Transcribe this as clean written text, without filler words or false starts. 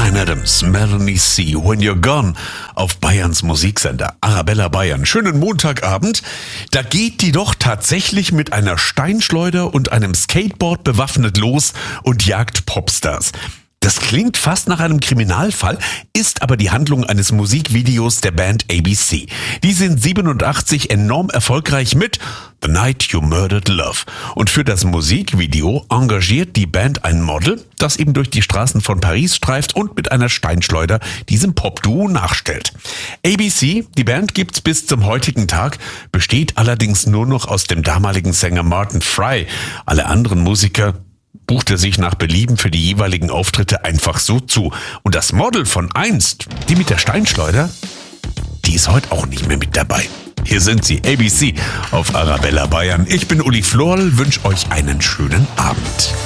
Bryan Adams, Melanie C., When You're Gone auf Bayerns Musiksender Arabella Bayern. Schönen Montagabend. Da geht die doch tatsächlich mit einer Steinschleuder und einem Skateboard bewaffnet los und jagt Popstars. Das klingt fast nach einem Kriminalfall, ist aber die Handlung eines Musikvideos der Band ABC. Die sind 87 enorm erfolgreich mit The Night You Murdered Love. Und für das Musikvideo engagiert die Band ein Model, das eben durch die Straßen von Paris streift und mit einer Steinschleuder diesem Popduo nachstellt. ABC, die Band gibt's bis zum heutigen Tag, besteht allerdings nur noch aus dem damaligen Sänger Martin Fry. Alle anderen Musiker buchte sich nach Belieben für die jeweiligen Auftritte einfach so zu. Und das Model von einst, die mit der Steinschleuder, die ist heute auch nicht mehr mit dabei. Hier sind sie, ABC auf Arabella Bayern. Ich bin Uli Florl, wünsche euch einen schönen Abend.